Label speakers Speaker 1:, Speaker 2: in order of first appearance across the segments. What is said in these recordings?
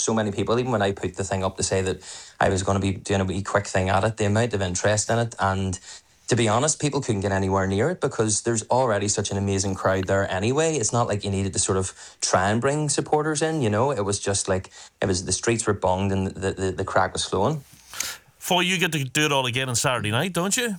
Speaker 1: so many people, even when I put the thing up to say that I was going to be doing a wee quick thing at it, the amount of interest in it, and to be honest, people couldn't get anywhere near it because there's already such an amazing crowd there anyway. It's not like you needed to sort of try and bring supporters in, it was just like, the streets were bunged and the crack was flowing.
Speaker 2: Foy, you get to do it all again on Saturday night, don't you?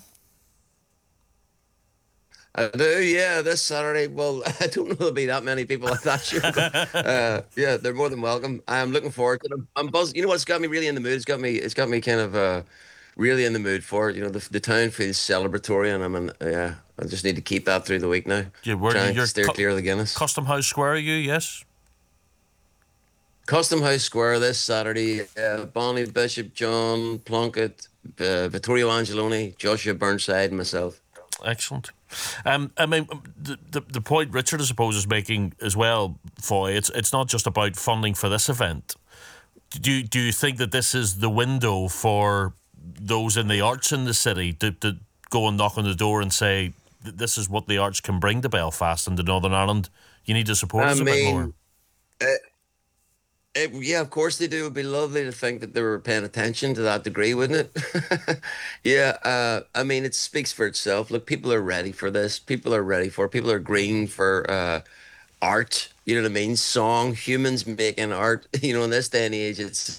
Speaker 3: I do, yeah, this Saturday. Well, I don't know there'll be that many people at that show, but yeah, they're more than welcome. I'm looking forward to it. I'm buzzed. You know what's got me really in the mood? It's got me kind of really in the mood for it. The town feels celebratory, and I just need to keep that through the week now.
Speaker 2: You're
Speaker 3: steer clear of the Guinness.
Speaker 2: Custom House Square, yes?
Speaker 3: Custom House Square this Saturday. Bonnie Bishop, John Plunkett, Vittorio Angeloni, Joshua Burnside, and myself.
Speaker 2: Excellent. I mean, the point Richard, I suppose, is making as well, Foy, it's not just about funding for this event. Do you think that this is the window for those in the arts in the city to go and knock on the door and say, this is what the arts can bring to Belfast and to Northern Ireland? You need to support us a bit more.
Speaker 3: Yeah, of course they do. It would be lovely to think that they were paying attention to that degree, wouldn't it? Yeah, I mean, it speaks for itself. Look, people are ready for this. People are green for art. You know what I mean? Song, humans making art. In this day and age, it's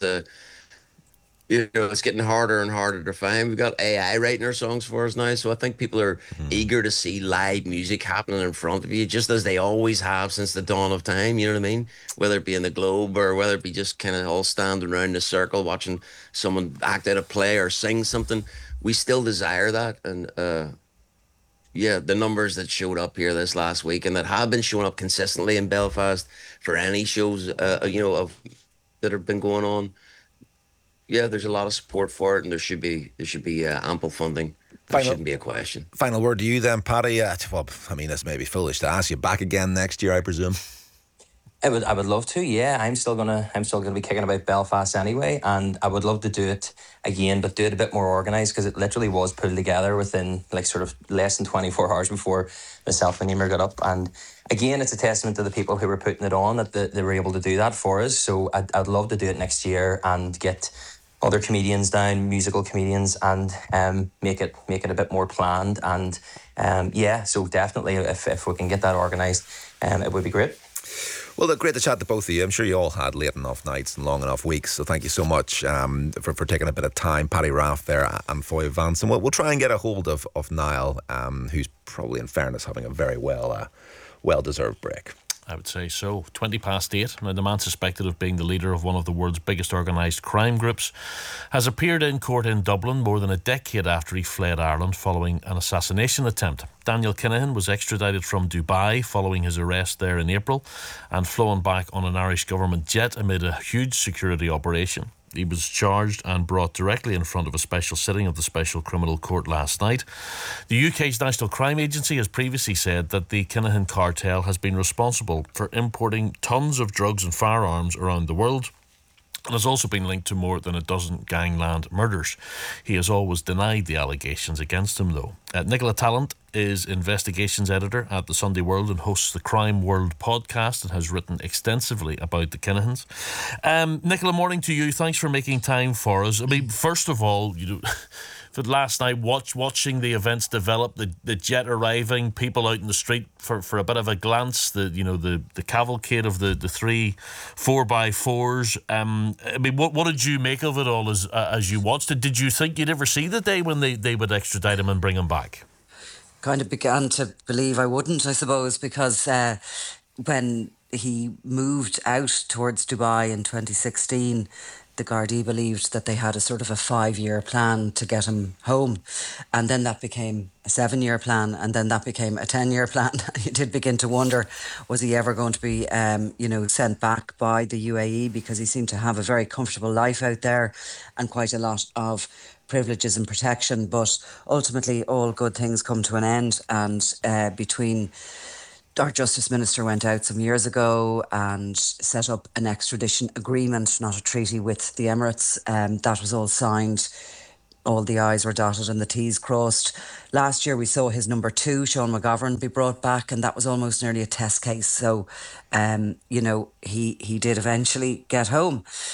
Speaker 3: it's getting harder and harder to find. We've got AI writing our songs for us now, so I think people are eager to see live music happening in front of you, just as they always have since the dawn of time, you know what I mean? Whether it be in the Globe or whether it be just kind of all standing around in a circle watching someone act out a play or sing something, we still desire that. And the numbers that showed up here this last week and that have been showing up consistently in Belfast for any shows, that have been going on. Yeah, there's a lot of support for it, and there should be ample funding. Shouldn't be a question.
Speaker 4: Final word to you then, Paddy. Well, I mean, this may be foolish to ask you. Back again next year, I presume.
Speaker 1: I would love to. Yeah, I'm still gonna be kicking about Belfast anyway, and I would love to do it again, but do it a bit more organised because it literally was pulled together within sort of less than 24 hours before myself and Emer got up. And again, it's a testament to the people who were putting it on that they were able to do that for us. So I'd love to do it next year and get other comedians down, musical comedians, and make it a bit more planned. And so definitely if we can get that organised, it would be great.
Speaker 4: Well, look, great to chat to both of you. I'm sure you all had late enough nights and long enough weeks, so thank you so much for taking a bit of time. Paddy Raff there and Foy Vance. And we'll try and get a hold of Niall, who's probably, in fairness, having a very well-deserved break.
Speaker 2: I would say so. 8:20. Now, the man suspected of being the leader of one of the world's biggest organised crime groups has appeared in court in Dublin more than a decade after he fled Ireland following an assassination attempt. Daniel Kinahan was extradited from Dubai following his arrest there in April and flown back on an Irish government jet amid a huge security operation. He was charged and brought directly in front of a special sitting of the Special Criminal Court last night. The UK's National Crime Agency has previously said that the Kinahan cartel has been responsible for importing tons of drugs and firearms around the world and has also been linked to more than a dozen gangland murders. He has always denied the allegations against him, though. Nicola Tallant is investigations editor at the Sunday World and hosts the Crime World podcast and has written extensively about the Kinahans. Nicola, morning to you. Thanks for making time for us. I mean, first of all, for last night, watching the events develop, the jet arriving, people out in the street for a bit of a glance, the cavalcade of the three 4x4s. I mean, what did you make of it all as you watched it? Did you think you'd ever see the day when they would extradite him and bring him back?
Speaker 5: Kind of began to believe I wouldn't, I suppose, because when he moved out towards Dubai in 2016, the Gardaí believed that they had a sort of a 5-year plan to get him home. And then that became a 7-year plan. And then that became a 10-year plan. You did begin to wonder, was he ever going to be, sent back by the UAE? Because he seemed to have a very comfortable life out there and quite a lot of privileges and protection. But ultimately, all good things come to an end. And between... Our Justice Minister went out some years ago and set up an extradition agreement, not a treaty, with the Emirates. That was all signed. All the I's were dotted and the T's crossed. Last year we saw his number 2, Sean McGovern, be brought back, and that was almost nearly a test case. So, he did eventually get home.